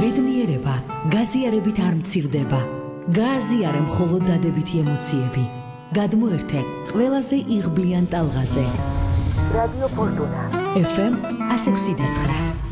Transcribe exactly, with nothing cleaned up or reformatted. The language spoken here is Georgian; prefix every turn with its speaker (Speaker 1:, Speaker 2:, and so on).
Speaker 1: ბედნიერება გაზიარებით არ მცირდება. გააზიარე მხოლოდ დადებითი ემოციები. გადმოერთე ყველაზე იღბლიან ტალღაზე. რადიო ფორტუნა. ეფ ემ one oh six point nine.